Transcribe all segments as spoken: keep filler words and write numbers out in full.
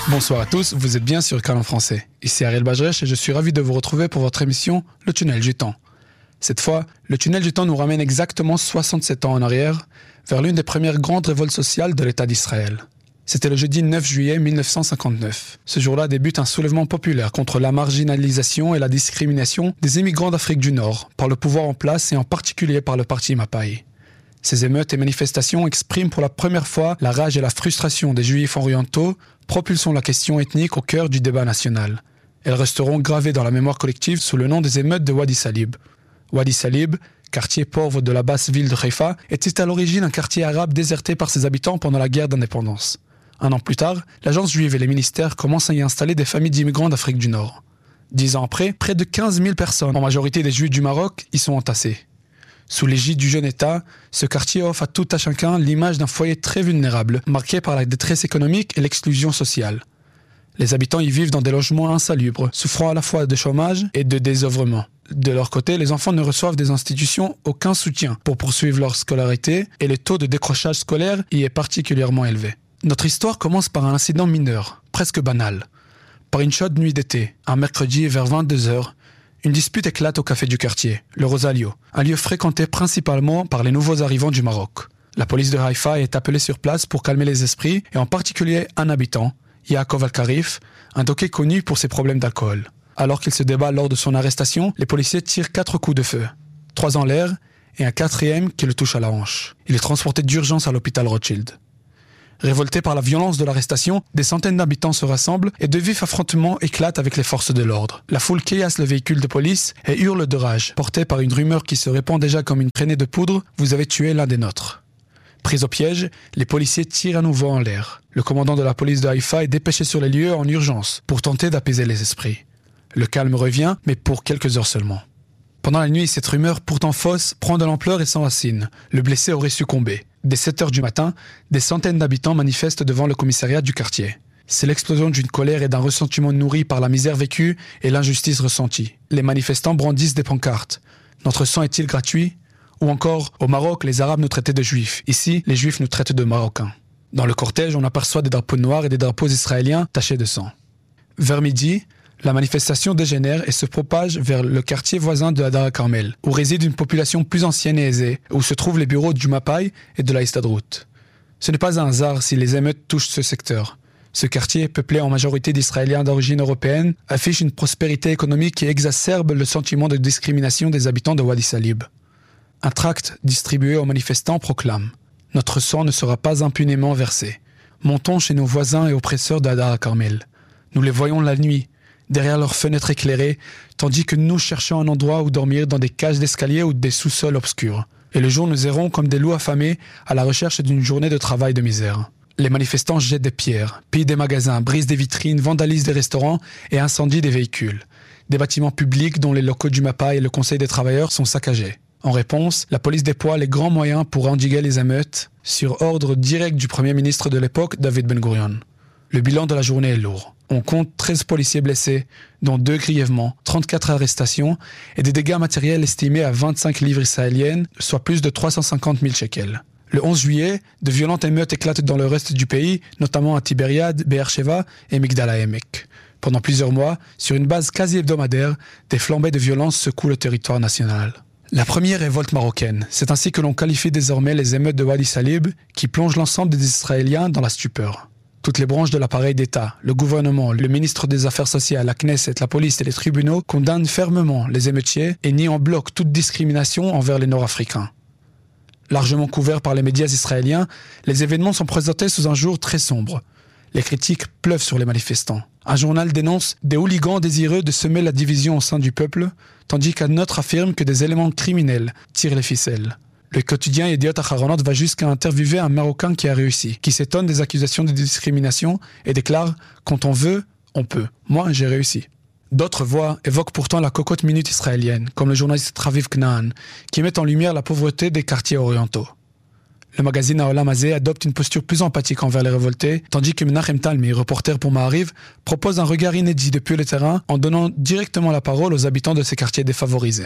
Bonsoir à tous, vous êtes bien sur Canal Français. Ici Ariel Bajrech et je suis ravi de vous retrouver pour votre émission Le Tunnel du Temps. Cette fois, le Tunnel du Temps nous ramène exactement soixante-sept ans en arrière, vers l'une des premières grandes révoltes sociales de l'État d'Israël. C'était le jeudi neuf juillet mille neuf cent cinquante-neuf. Ce jour-là débute un soulèvement populaire contre la marginalisation et la discrimination des immigrants d'Afrique du Nord, par le pouvoir en place et en particulier par le parti Mapai. Ces émeutes et manifestations expriment pour la première fois la rage et la frustration des Juifs orientaux, propulsant la question ethnique au cœur du débat national. Elles resteront gravées dans la mémoire collective sous le nom des émeutes de Wadi Salib. Wadi Salib, quartier pauvre de la basse ville de Haïfa, était à l'origine un quartier arabe déserté par ses habitants pendant la guerre d'indépendance. Un an plus tard, l'agence juive et les ministères commencent à y installer des familles d'immigrants d'Afrique du Nord. Dix ans après, près de quinze mille personnes, en majorité des Juifs du Maroc, y sont entassées. Sous l'égide du jeune État, ce quartier offre à tout à chacun l'image d'un foyer très vulnérable, marqué par la détresse économique et l'exclusion sociale. Les habitants y vivent dans des logements insalubres, souffrant à la fois de chômage et de désœuvrement. De leur côté, les enfants ne reçoivent des institutions aucun soutien pour poursuivre leur scolarité et le taux de décrochage scolaire y est particulièrement élevé. Notre histoire commence par un incident mineur, presque banal. Par une chaude nuit d'été, un mercredi vers vingt-deux heures, une dispute éclate au café du quartier, le Rosalio, un lieu fréquenté principalement par les nouveaux arrivants du Maroc. La police de Haïfa est appelée sur place pour calmer les esprits et en particulier un habitant, Yaakov Al-Karif, un docké connu pour ses problèmes d'alcool. Alors qu'il se débat lors de son arrestation, les policiers tirent quatre coups de feu, trois en l'air et un quatrième qui le touche à la hanche. Il est transporté d'urgence à l'hôpital Rothschild. Révoltés par la violence de l'arrestation, des centaines d'habitants se rassemblent et de vifs affrontements éclatent avec les forces de l'ordre. La foule caillasse le véhicule de police et hurle de rage, portée par une rumeur qui se répand déjà comme une traînée de poudre « Vous avez tué l'un des nôtres ». Pris au piège, les policiers tirent à nouveau en l'air. Le commandant de la police de Haïfa est dépêché sur les lieux en urgence pour tenter d'apaiser les esprits. Le calme revient, mais pour quelques heures seulement. Pendant la nuit, cette rumeur, pourtant fausse, prend de l'ampleur et s'enracine. Le blessé aurait succombé. Dès sept heures du matin, des centaines d'habitants manifestent devant le commissariat du quartier. C'est l'explosion d'une colère et d'un ressentiment nourri par la misère vécue et l'injustice ressentie. Les manifestants brandissent des pancartes. « Notre sang est-il gratuit ?» Ou encore « Au Maroc, les Arabes nous traitaient de Juifs. Ici, les Juifs nous traitent de Marocains. » Dans le cortège, on aperçoit des drapeaux noirs et des drapeaux israéliens tachés de sang. Vers midi, la manifestation dégénère et se propage vers le quartier voisin de Hadar Carmel, où réside une population plus ancienne et aisée, où se trouvent les bureaux du Mapai et de la Histadrout. Ce n'est pas un hasard si les émeutes touchent ce secteur. Ce quartier, peuplé en majorité d'Israéliens d'origine européenne, affiche une prospérité économique qui exacerbe le sentiment de discrimination des habitants de Wadi Salib. Un tract distribué aux manifestants proclame « Notre sang ne sera pas impunément versé. Montons chez nos voisins et oppresseurs de Hadar Carmel. Nous les voyons la nuit, derrière leurs fenêtres éclairées, tandis que nous cherchons un endroit où dormir dans des cages d'escalier ou des sous-sols obscurs. Et le jour nous errons comme des loups affamés à la recherche d'une journée de travail de misère. » Les manifestants jettent des pierres, pillent des magasins, brisent des vitrines, vandalisent des restaurants et incendient des véhicules. Des bâtiments publics dont les locaux du MAPA et le Conseil des travailleurs sont saccagés. En réponse, la police déploie les grands moyens pour endiguer les émeutes, sur ordre direct du Premier ministre de l'époque, David Ben Gurion. Le bilan de la journée est lourd. On compte treize policiers blessés, dont deux grièvement, trente-quatre arrestations et des dégâts matériels estimés à vingt-cinq livres israéliennes, soit plus de trois cent cinquante mille shekels. Le onze juillet, de violentes émeutes éclatent dans le reste du pays, notamment à Tibériade, Be'er Sheva et Migdal HaEmek. Pendant plusieurs mois, sur une base quasi hebdomadaire, des flambées de violence secouent le territoire national. La première révolte marocaine, c'est ainsi que l'on qualifie désormais les émeutes de Wadi Salib qui plongent l'ensemble des Israéliens dans la stupeur. Toutes les branches de l'appareil d'État, le gouvernement, le ministre des Affaires sociales, la Knesset, la police et les tribunaux condamnent fermement les émeutiers et nient en bloc toute discrimination envers les Nord-Africains. Largement couverts par les médias israéliens, les événements sont présentés sous un jour très sombre. Les critiques pleuvent sur les manifestants. Un journal dénonce des hooligans désireux de semer la division au sein du peuple, tandis qu'un autre affirme que des éléments criminels tirent les ficelles. Le quotidien Yediot Aharonot va jusqu'à interviewer un Marocain qui a réussi, qui s'étonne des accusations de discrimination et déclare « Quand on veut, on peut. Moi, j'ai réussi ». D'autres voix évoquent pourtant la cocotte minute israélienne, comme le journaliste Raviv Knaan, qui met en lumière la pauvreté des quartiers orientaux. Le magazine Haolam Hazeh adopte une posture plus empathique envers les révoltés, tandis que Menachem Talmi, reporter pour Maariv, propose un regard inédit depuis le terrain en donnant directement la parole aux habitants de ces quartiers défavorisés.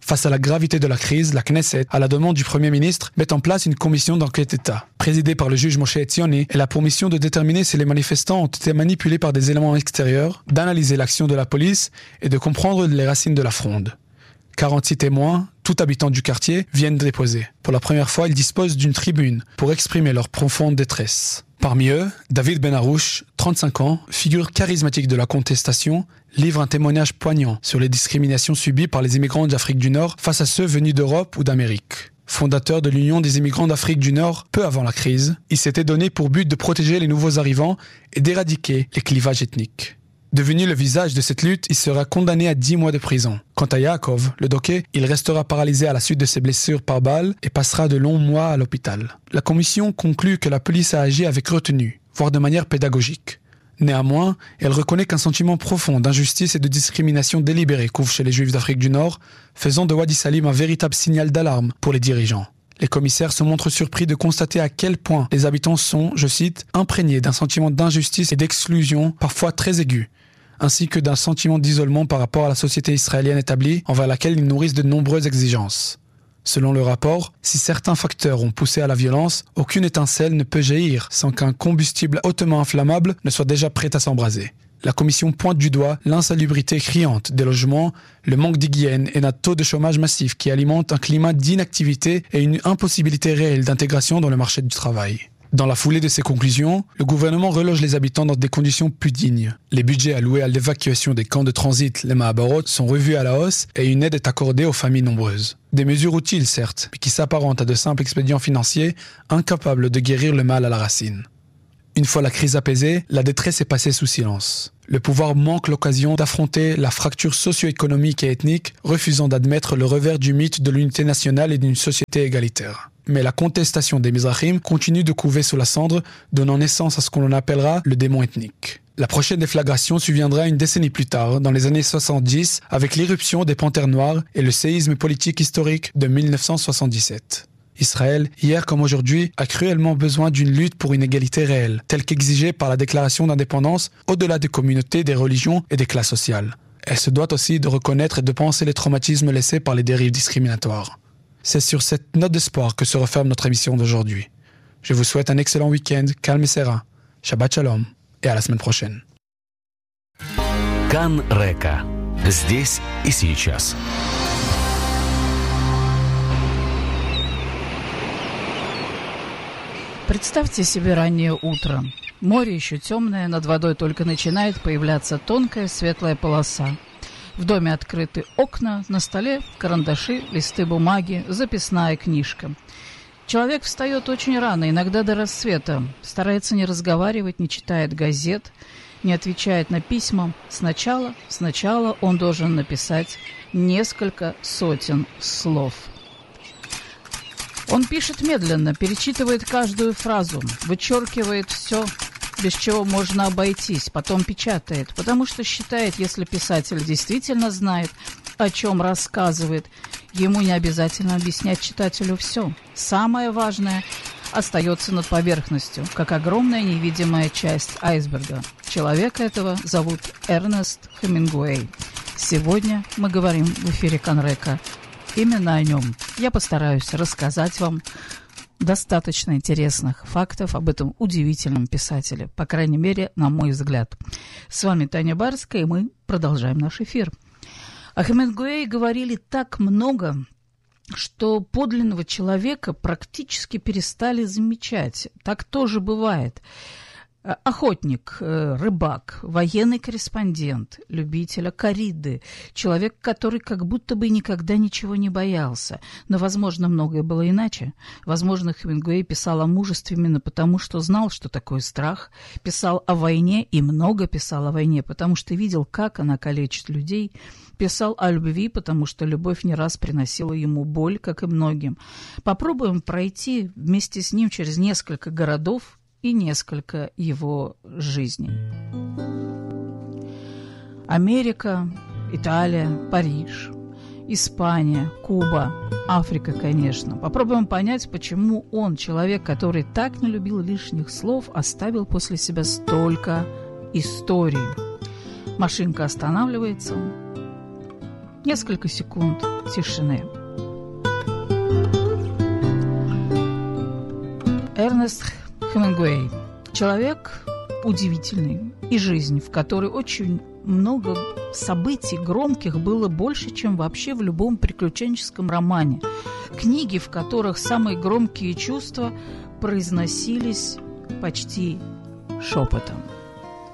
Face à la gravité de la crise, la Knesset, à la demande du Premier ministre, met en place une commission d'enquête d'État. Présidée par le juge Moshe Etzioni, elle a pour mission de déterminer si les manifestants ont été manipulés par des éléments extérieurs, d'analyser l'action de la police et de comprendre les racines de la fronde. quarante-six témoins, tout habitant du quartier, viennent déposer. Pour la première fois, ils disposent d'une tribune pour exprimer leur profonde détresse. Parmi eux, David Ben Harouche, trente-cinq ans, figure charismatique de la contestation, livre un témoignage poignant sur les discriminations subies par les immigrants d'Afrique du Nord face à ceux venus d'Europe ou d'Amérique. Fondateur de l'Union des immigrants d'Afrique du Nord, peu avant la crise, il s'était donné pour but de protéger les nouveaux arrivants et d'éradiquer les clivages ethniques. Devenu le visage de cette lutte, il sera condamné à dix mois de prison. Quant à Yaakov, le docké, il restera paralysé à la suite de ses blessures par balle et passera de longs mois à l'hôpital. La commission conclut que la police a agi avec retenue, voire de manière pédagogique. Néanmoins, elle reconnaît qu'un sentiment profond d'injustice et de discrimination délibérée couvre chez les Juifs d'Afrique du Nord, faisant de Wadi Salim un véritable signal d'alarme pour les dirigeants. Les commissaires se montrent surpris de constater à quel point les habitants sont, je cite, imprégnés d'un sentiment d'injustice et d'exclusion parfois très aigu, ainsi que d'un sentiment d'isolement par rapport à la société israélienne établie envers laquelle ils nourrissent de nombreuses exigences. Selon le rapport, si certains facteurs ont poussé à la violence, aucune étincelle ne peut jaillir sans qu'un combustible hautement inflammable ne soit déjà prêt à s'embraser. La commission pointe du doigt l'insalubrité criante des logements, le manque d'hygiène et un taux de chômage massif qui alimente un climat d'inactivité et une impossibilité réelle d'intégration dans le marché du travail. Dans la foulée de ces conclusions, le gouvernement reloge les habitants dans des conditions plus dignes. Les budgets alloués à l'évacuation des camps de transit, les Mahabarot, sont revus à la hausse et une aide est accordée aux familles nombreuses. Des mesures utiles, certes, mais qui s'apparentent à de simples expédients financiers, incapables de guérir le mal à la racine. Une fois la crise apaisée, la détresse est passée sous silence. Le pouvoir manque l'occasion d'affronter la fracture socio-économique et ethnique, refusant d'admettre le revers du mythe de l'unité nationale et d'une société égalitaire. Mais la contestation des Mizrahim continue de couver sous la cendre, donnant naissance à ce qu'on appellera le démon ethnique. La prochaine déflagration surviendra une décennie plus tard, dans les années soixante-dix, avec l'irruption des Panthères Noires et le séisme politique historique de mille neuf cent soixante-dix-sept. Israël, hier comme aujourd'hui, a cruellement besoin d'une lutte pour une égalité réelle, telle qu'exigée par la déclaration d'indépendance au-delà des communautés, des religions et des classes sociales. Elle se doit aussi de reconnaître et de penser les traumatismes laissés par les dérives discriminatoires. C'est sur cette note d'espoir que se referme notre émission d'aujourd'hui. Je vous souhaite un excellent week-end, calme et serein. Shabbat Shalom et à la semaine prochaine. Кан Река. Здесь и сейчас. Представьте себе раннее утро. Море еще темное, над водой только начинает появляться тонкая светлая полоса. В доме открыты окна, на столе карандаши, листы бумаги, записная книжка. Человек встает очень рано, иногда до рассвета, старается не разговаривать, не читает газет, не отвечает на письма. Сначала, сначала он должен написать несколько сотен слов. Он пишет медленно, перечитывает каждую фразу, вычеркивает все, без чего можно обойтись, потом печатает, потому что считает, если писатель действительно знает, о чем рассказывает, ему не обязательно объяснять читателю все. Самое важное остается над поверхностью, как огромная невидимая часть айсберга. Человека этого зовут Эрнест Хемингуэй. Сегодня мы говорим в эфире Кан Река именно о нем. Я постараюсь рассказать вам достаточно интересных фактов об этом удивительном писателе, по крайней мере, на мой взгляд. С вами Таня Барская, и мы продолжаем наш эфир. О Хемингуэе говорили так много, что подлинного человека практически перестали замечать. Так тоже бывает. Охотник, рыбак, военный корреспондент, любитель корриды, человек, который как будто бы никогда ничего не боялся. Но, возможно, многое было иначе. Возможно, Хемингуэй писал о мужестве именно потому, что знал, что такое страх, писал о войне и много писал о войне, потому что видел, как она калечит людей, писал о любви, потому что любовь не раз приносила ему боль, как и многим. Попробуем пройти вместе с ним через несколько городов и несколько его жизней. Америка, Италия, Париж, Испания, Куба, Африка, конечно. Попробуем понять, почему он, человек, который так не любил лишних слов, оставил после себя столько историй. Машинка останавливается. Несколько секунд тишины. Эрнест Хемингуэй. Человек удивительный. И жизнь, в которой очень много событий громких было больше, чем вообще в любом приключенческом романе. Книги, в которых самые громкие чувства произносились почти шепотом.